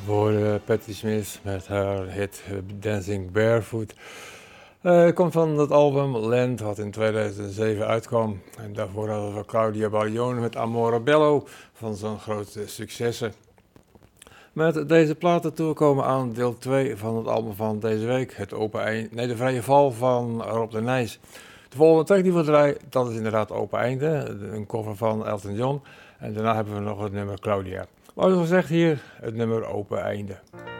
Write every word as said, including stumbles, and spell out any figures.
voor uh, Patti Smith met haar hit Dancing Barefoot. Uh, het komt van het album Land, wat in tweeduizend zeven uitkwam. En daarvoor hadden we Claudia Baglione met Amore Bello, van zijn grootste successen. Met deze platen toekomen aan deel twee van het album van deze week, het open eind, nee, de vrije val van Rob de Nijs. De volgende track die we draaien, dat is inderdaad Open Einde, een cover van Elton John. En daarna hebben we nog het nummer Claudia. Maar zoals gezegd hier, het nummer Open Einde.